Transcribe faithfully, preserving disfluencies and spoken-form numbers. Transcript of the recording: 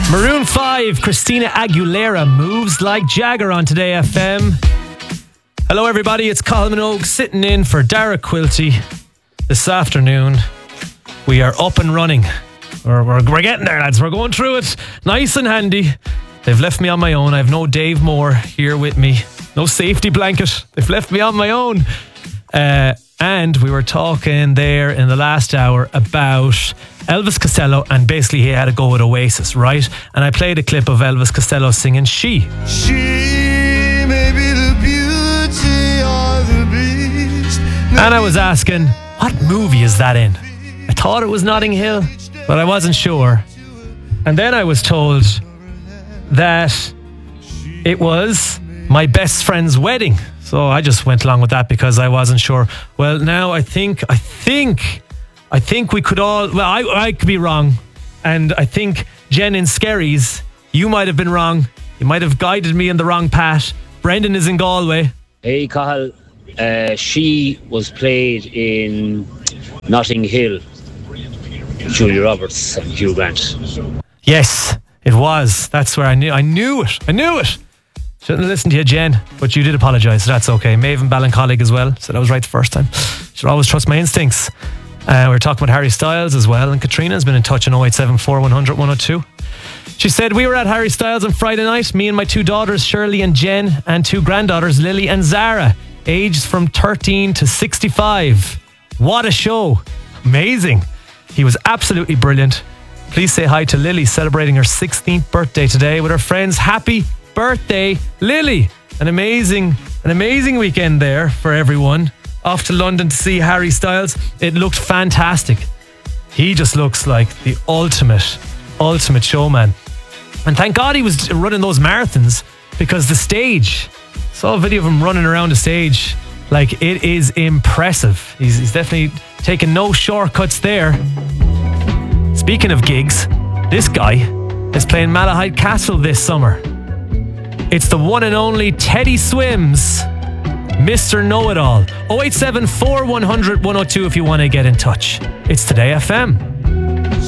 Maroon five, Christina Aguilera, Moves Like Jagger on Today F M. Hello everybody, it's Colin Minogue sitting in for Dara Quilty this afternoon. We are up and running. We're, we're, we're getting there, lads. We're going through it nice and handy. They've left me on my own. I have no Dave Moore here with me. No safety blanket. They've left me on my own. Uh, and we were talking there in the last hour about Elvis Costello, and basically he had to go with Oasis, right? And I played a clip of Elvis Costello singing She. She may be the beauty or the beast. And I was asking, what movie is that in? I thought it was Notting Hill, but I wasn't sure. And then I was told that it was My Best Friend's Wedding. So I just went along with that because I wasn't sure. Well, now I think, I think, I think we could all, well, I, I could be wrong. And I think Jen in Skerries, you might have been wrong. You might have guided me in the wrong path. Brendan is in Galway. Hey, Cathal. Uh, she was played in Notting Hill. Julia Roberts and Hugh Grant. Yes, it was. That's where I knew. I knew it. I knew it. Shouldn't have listened to you, Jen, but you did apologise, so that's okay. Maven Ballincollig as well, said I was right the first time. Should always trust my instincts. Uh, we were talking about Harry Styles as well, and Katrina has been in touch on oh eight seven four, one hundred, one oh two. She said, we were at Harry Styles on Friday night, me and my two daughters, Shirley and Jen, and two granddaughters, Lily and Zara, aged from thirteen to sixty-five. What a show. Amazing. He was absolutely brilliant. Please say hi to Lily, celebrating her sixteenth birthday today with her friends. Happy birthday, Lily. An amazing, an amazing weekend there for everyone. Off to London to see Harry Styles. It looked fantastic. He just looks like the ultimate, ultimate showman. And thank God he was running those marathons, because the stage, saw a video of him running around the stage. Like, it is impressive. He's, he's definitely taken no shortcuts there. Speaking of gigs, this guy is playing Malahide Castle this summer. It's the one and only Teddy Swims, Mister Know-It-All. oh eight seven four, one hundred, one oh two if you want to get in touch. It's Today F M.